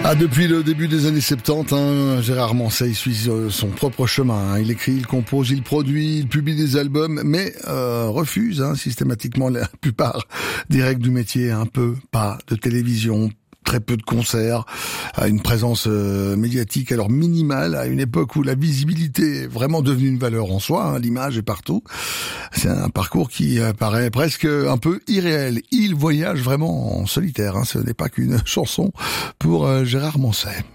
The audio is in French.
Depuis le début des années 70, Gérard Manset suit son propre chemin. Il écrit, il compose, il produit, il publie des albums, mais refuse systématiquement la plupart des règles du métier. Un peu, pas de télévision, très peu de concerts, une présence médiatique alors minimale à une époque où la visibilité est vraiment devenue une valeur en soi, l'image est partout. C'est un parcours qui paraît presque un peu irréel. Il voyage vraiment en solitaire, ce n'est pas qu'une chanson pour Gérard Manset.